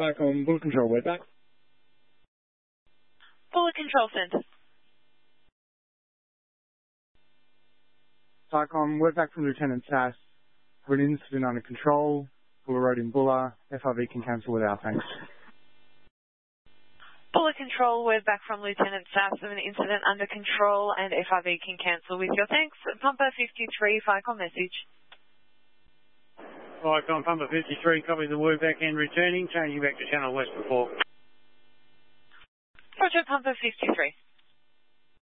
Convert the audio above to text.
Back on Bullet Control, we're back. Bullet Control Centre. Cyclone, we're back from Lieutenant Sass. We're an incident under control. Buller Road in Buller. FRV can cancel with our thanks. Bullet Control, we're back from Lieutenant Sass with an incident under control and FRV can cancel with your thanks. Pumper 53, FICOM message. FICOM Pumper 53, copy the word back and returning, changing back to Channel West before. Roger, Pumper 53.